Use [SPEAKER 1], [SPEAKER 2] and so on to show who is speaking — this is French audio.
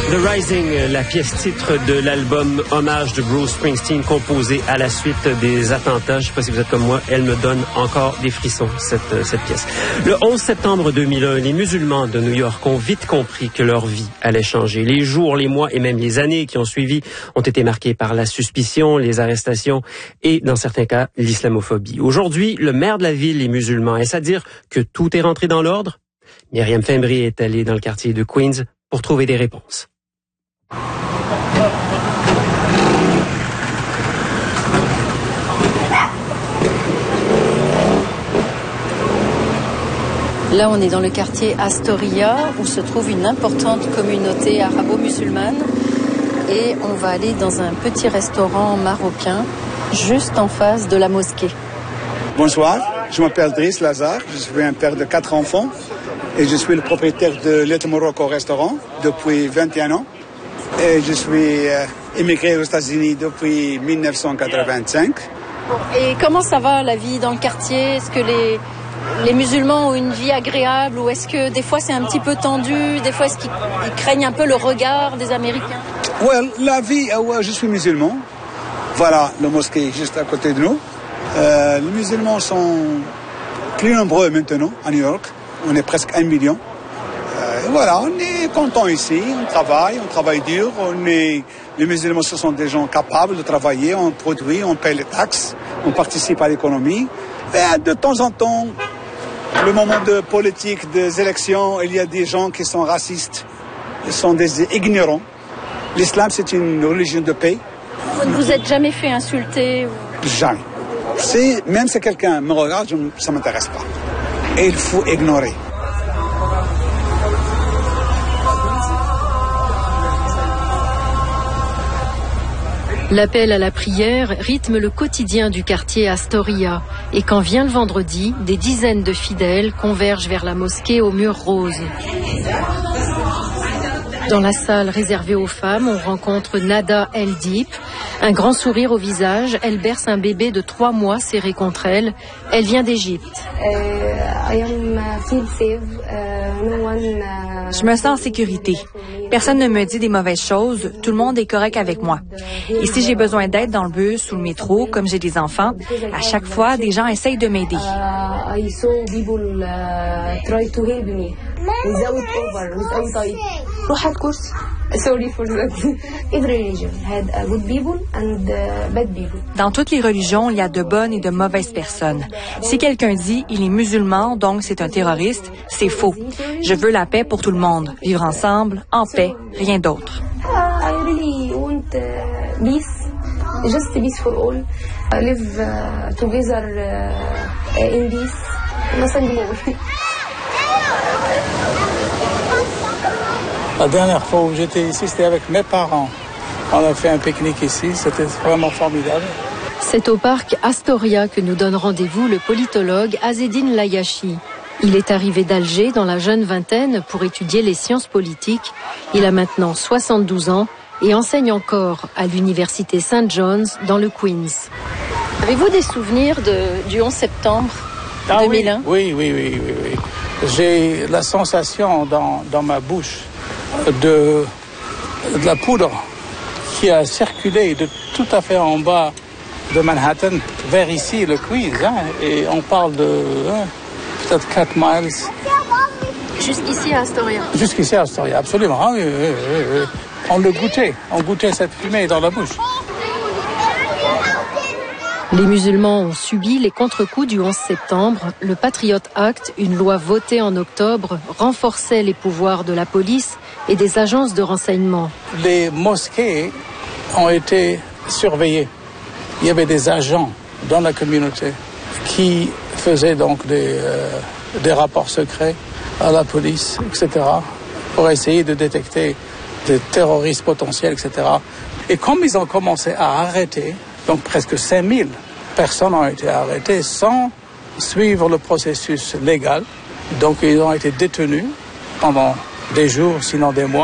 [SPEAKER 1] The Rising, la pièce titre de l'album Hommage de Bruce Springsteen, composé à la suite des attentats. Je ne sais pas si vous êtes comme moi, elle me donne encore des frissons, cette pièce. Le 11 septembre 2001, les musulmans de New York ont vite compris que leur vie allait changer. Les jours, les mois et même les années qui ont suivi ont été marqués par la suspicion, les arrestations et, dans certains cas, l'islamophobie. Aujourd'hui, le maire de la ville est musulman. Est-ce à dire que tout est rentré dans l'ordre? Myriam Fembry est allée dans le quartier de Queens pour trouver des réponses.
[SPEAKER 2] Là, on est dans le quartier Astoria, où se trouve une importante communauté arabo-musulmane. Et on va aller dans un petit restaurant marocain, juste en face de la mosquée.
[SPEAKER 3] Bonsoir, je m'appelle Driss Lazare, je suis un père de 4 enfants. Et je suis le propriétaire de Little Morocco Restaurant depuis 21 ans. Et je suis immigré aux États-Unis depuis 1985.
[SPEAKER 2] Et comment ça va la vie dans le quartier? Est-ce que les musulmans ont une vie agréable ou est-ce que des fois c'est un petit peu tendu? Des fois est-ce qu'ils craignent un peu le regard des Américains?
[SPEAKER 3] Ouais, la vie, je suis musulman. Voilà, la mosquée est juste à côté de nous. Les musulmans sont plus nombreux maintenant à New York. On est presque 1 million. Voilà, on est content ici, on travaille dur. Les musulmans, ce sont des gens capables de travailler, on produit, on paye les taxes, on participe à l'économie. Et de temps en temps, le moment de politique, des élections, il y a des gens qui sont racistes, ils sont des ignorants. L'islam, c'est une religion de paix.
[SPEAKER 2] Vous ne vous êtes jamais fait insulter?
[SPEAKER 3] Jamais. Même si quelqu'un me regarde, ça ne m'intéresse pas. Et il faut ignorer.
[SPEAKER 2] L'appel à la prière rythme le quotidien du quartier Astoria. Et quand vient le vendredi, des dizaines de fidèles convergent vers la mosquée aux murs roses. Dans la salle réservée aux femmes, on rencontre Nada El Deep. Un grand sourire au visage, elle berce un bébé de 3 mois serré contre elle. Elle vient d'Égypte.
[SPEAKER 4] Je me sens en sécurité. Personne ne me dit des mauvaises choses. Tout le monde est correct avec moi. Et si j'ai besoin d'aide dans le bus ou le métro, comme j'ai des enfants, à chaque fois, des gens essayent de m'aider. Dans toutes les religions, il y a de bonnes et de mauvaises personnes. Si quelqu'un dit il est musulman, donc c'est un terroriste, c'est faux. Je veux la paix pour tout le monde, vivre ensemble, en paix, rien d'autre.
[SPEAKER 5] Just peace for all. Live together in peace. Nothing more.
[SPEAKER 6] La dernière fois où j'étais ici, c'était avec mes parents. On a fait un pique-nique ici, c'était vraiment formidable.
[SPEAKER 2] C'est au parc Astoria que nous donne rendez-vous le politologue Azzedine Layachi. Il est arrivé d'Alger dans la jeune vingtaine pour étudier les sciences politiques. Il a maintenant 72 ans et enseigne encore à l'université St. John's dans le Queens. Avez-vous des souvenirs du 11 septembre 2001?
[SPEAKER 6] Oui. J'ai la sensation dans ma bouche de la poudre qui a circulé de tout à fait en bas de Manhattan vers ici, le Queens. Et on parle de peut-être 4 miles.
[SPEAKER 2] Jusqu'ici à Astoria?
[SPEAKER 6] Jusqu'ici à Astoria, absolument. Oui. On goûtait cette fumée dans la bouche.
[SPEAKER 2] Les musulmans ont subi les contre-coups du 11 septembre. Le Patriot Act, une loi votée en octobre, renforçait les pouvoirs de la police et des agences de renseignement.
[SPEAKER 6] Les mosquées ont été surveillées. Il y avait des agents dans la communauté qui faisaient donc des rapports secrets à la police, etc., pour essayer de détecter des terroristes potentiels, etc. Et comme ils ont commencé à arrêter, donc presque 5000 personnes ont été arrêtées sans suivre le processus légal. Donc ils ont été détenus pendant des jours, sinon des mois.